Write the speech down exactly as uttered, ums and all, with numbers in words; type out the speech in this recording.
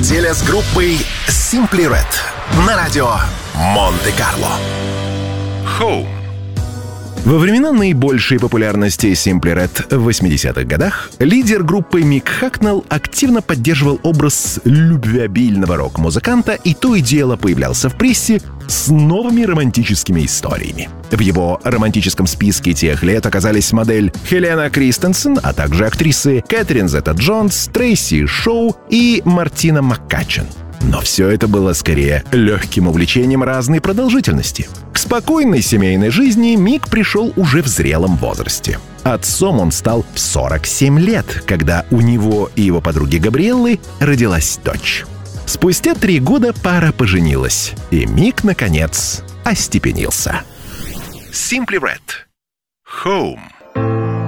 неделя с группой Simply Red на радио Монте-Карло. Home. Во времена наибольшей популярности Simply Red в восьмидесятых годах лидер группы Мик Хакнелл активно поддерживал образ любвеобильного рок-музыканта и то и дело появлялся в прессе с новыми романтическими историями. В его романтическом списке тех лет оказались модель Хелена Кристенсен, а также актрисы Кэтрин Зета-Джонс, Трейси Шоу и Мартина Маккачен. Но все это было скорее легким увлечением разной продолжительности. К спокойной семейной жизни Мик пришел уже в зрелом возрасте. Отцом он стал в сорок семь лет, когда у него и его подруги Габриэллы родилась дочь. Спустя три года пара поженилась, и Мик, наконец, остепенился. Simply Red. Home.